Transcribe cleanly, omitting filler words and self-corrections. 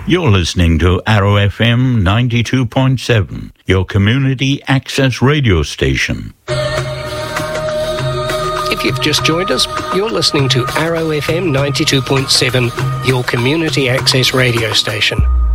You're listening to Arrow FM 92.7, your community access radio station. If you've just joined us, you're listening to Arrow FM 92.7, your community access radio station.